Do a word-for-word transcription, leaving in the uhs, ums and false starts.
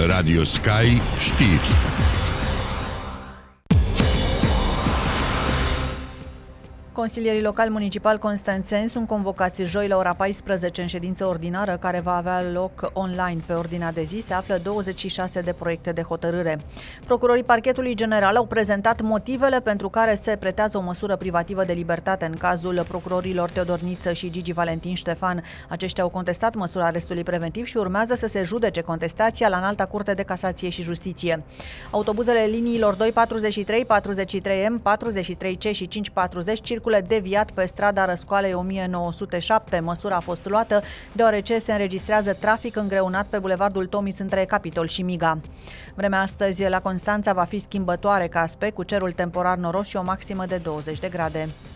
Radio Sky Știri. Consilierii locali municipali constanțeni sunt convocați joi la ora paisprezece în ședință ordinară care va avea loc online. Pe ordinea de zi se află douăzeci și șase de proiecte de hotărâre. Procurorii Parchetului General au prezentat motivele pentru care se pretează o măsură privativă de libertate în cazul procurorilor Teodor Niță și Gigi Valentin Ștefan. Aceștia au contestat măsura arestului preventiv și urmează să se judece contestația la Înalta Curte de Casație și Justiție. Autobuzele liniilor doi patruzeci și trei, patruzeci și trei M, patruzeci și trei C și cinci patruzeci circulă deviat pe strada Răscoalei o mie nouă sute șapte. Măsura a fost luată deoarece se înregistrează trafic îngreunat pe bulevardul Tomis între Capitol și Miga. Vremea astăzi la Constanța va fi schimbătoare ca aspect, cu cerul temporar noros și o maximă de douăzeci de grade.